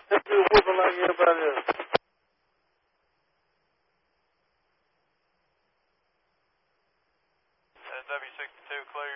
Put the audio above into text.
Just be whipping like everybody else. W62 clear.